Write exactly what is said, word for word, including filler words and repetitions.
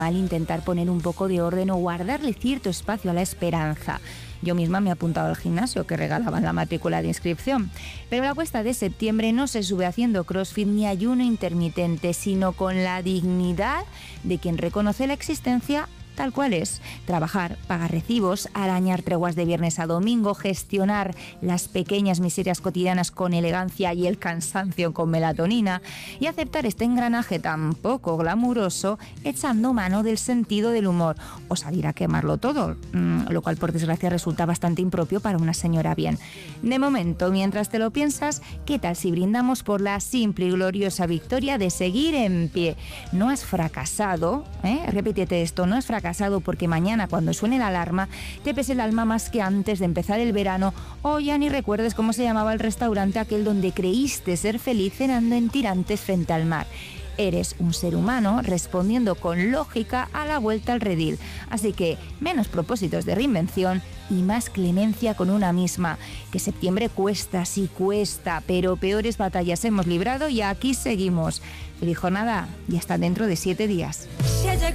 al intentar poner un poco de orden o guardarle cierto espacio a la esperanza. Yo misma me he apuntado al gimnasio que regalaban la matrícula de inscripción. Pero la cuesta de septiembre no se sube haciendo crossfit ni ayuno intermitente, sino con la dignidad de quien reconoce la existencia tal cual es. Trabajar, pagar recibos, arañar treguas de viernes a domingo, gestionar las pequeñas miserias cotidianas con elegancia y el cansancio con melatonina, y aceptar este engranaje tan poco glamuroso echando mano del sentido del humor, o salir a quemarlo todo, lo cual por desgracia resulta bastante impropio para una señora bien. De momento, mientras te lo piensas, ¿qué tal si brindamos por la simple y gloriosa victoria de seguir en pie? No has fracasado, ¿eh? Repítete esto, no has fracasado porque mañana cuando suene la alarma te pese el alma más que antes de empezar el verano, o ya ni recuerdes cómo se llamaba el restaurante aquel donde creíste ser feliz cenando en tirantes frente al mar. Eres un ser humano respondiendo con lógica a la vuelta al redil. Así que menos propósitos de reinvención y más clemencia con una misma. Que septiembre cuesta, sí cuesta, pero peores batallas hemos librado y aquí seguimos. Feliz jornada y hasta dentro de siete días.